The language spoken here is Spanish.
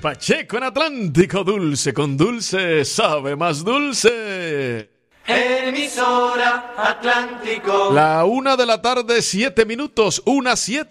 Pacheco en Atlántico, dulce con dulce, sabe más dulce. Emisora Atlántico. La 1:07 PM, 1:07